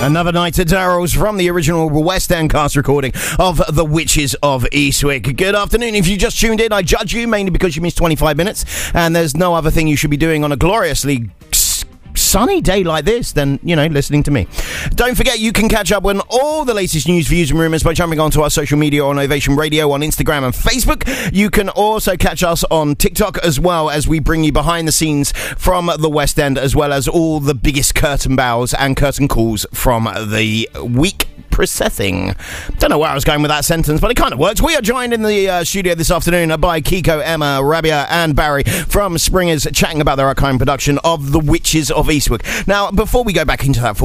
Another night at Darrell's from the original West End cast recording of The Witches of Eastwick. Good afternoon. If you just tuned in, I judge you mainly because you missed 25 minutes, and there's no other thing you should be doing on a gloriously sunny day like this than, listening to me. Don't forget, you can catch up on all the latest news, views and rumours by jumping onto our social media on Ovation Radio on Instagram and Facebook. You can also catch us on TikTok as well, as we bring you behind the scenes from the West End, as well as all the biggest curtain bows and curtain calls from the week processing. Don't know where I was going with that sentence, but it kind of worked. We are joined in the studio this afternoon by Kiko, Emma, Rabia and Barry from Springers, chatting about their upcoming production of The Witches of Eastwick. Now, before we go back into that